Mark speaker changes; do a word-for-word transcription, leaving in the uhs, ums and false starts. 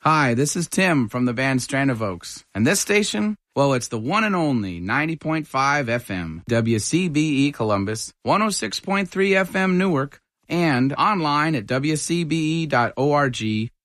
Speaker 1: Hi, this is Tim from the band Strand of Oaks. And this station, well, it's the one and only ninety point five F M, W C B E Columbus, one oh six point three F M Newark, and online at W C B E dot org